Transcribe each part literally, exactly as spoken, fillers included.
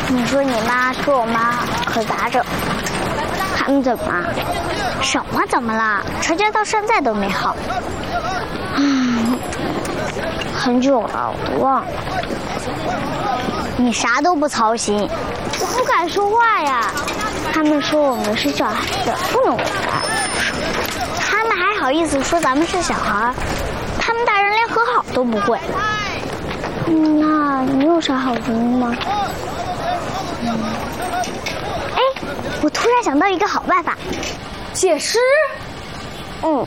你说你妈跟我妈可咋整？他们怎么？什么怎么了？吵架到现在都没好。嗯，很久了，我都忘了。你啥都不操心，我不敢说话呀。他们说我们是小孩子，不能违反。他们还好意思说咱们是小孩，他们大人连和好都不会。嗯，那你有啥好主意吗？嗯，哎，我突然想到一个好办法， 写诗。 嗯。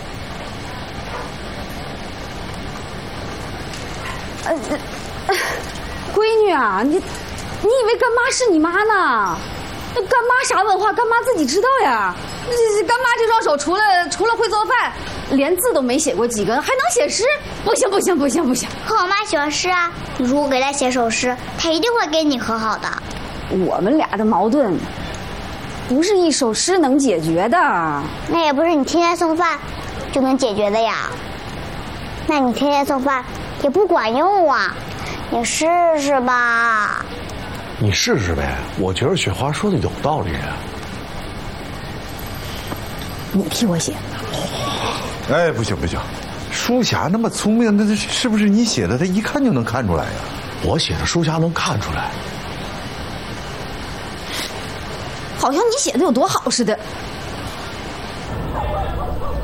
呃，呃闺女啊，你，你以为干妈是你妈呢？那干妈啥文化，干妈自己知道呀。这干妈这双手，除了除了会做饭，连字都没写过几个，还能写诗？不行不行不行不行！ 可我妈喜欢诗啊，你如果给她写首诗，她一定会跟你和好的。 我们俩的矛盾，不是一首诗能解决的。 那也不是你天天送饭就能解决的呀。那你天天送饭也不管用啊，你试试吧。 你试试呗，我觉得雪花说的有道理啊。 你替我写。 哎，不行不行，书匣那么聪明，那是不是你写的？他一看就能看出来呀。 我写的书匣能看出来， 好像你写的有多好似的。